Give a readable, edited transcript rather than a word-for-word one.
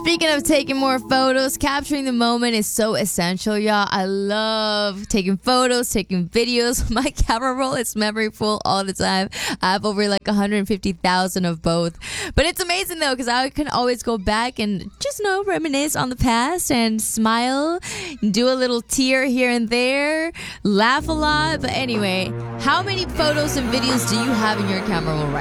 Speaking of taking more photos, capturing the moment is so essential, y'all. I love taking photos, taking videos. My camera roll is memory full all the time. I have over like 150,000 of both. But it's amazing though, because I can always go back and just reminisce on the past and smile, do a little tear here and there, laugh a lot. But anyway, how many photos and videos do you have in your camera roll right